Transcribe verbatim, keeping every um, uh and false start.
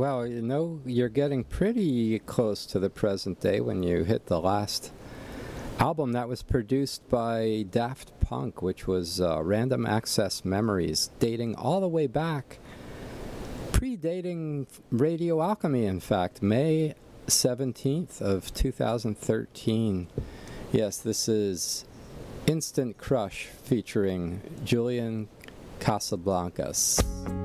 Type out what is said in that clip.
Well, you know, you're getting pretty close to the present day when you hit the last album that was produced by Daft Punk, which was uh, Random Access Memories, dating all the way back, predating Radio Alchemy, in fact, May seventeenth of two thousand thirteen. Yes, this is Instant Crush featuring Julian Casablancas.